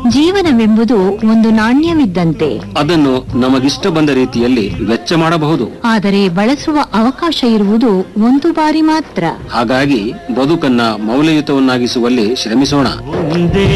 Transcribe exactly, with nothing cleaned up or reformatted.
ಜೀವನವೆಂಬುದು ಒಂದು ನಾಣ್ಯವಿದ್ದಂತೆ, ಅದನ್ನು ನಮಗಿಷ್ಟ ಬಂದ ರೀತಿಯಲ್ಲಿ ವೆಚ್ಚ ಮಾಡಬಹುದು. ಆದರೆ ಬಳಸುವ ಅವಕಾಶ ಇರುವುದು ಒಂದು ಬಾರಿ ಮಾತ್ರ. ಹಾಗಾಗಿ ಬದುಕನ್ನ ಮೌಲ್ಯಯುತವನ್ನಾಗಿಸುವಲ್ಲಿ ಶ್ರಮಿಸೋಣ.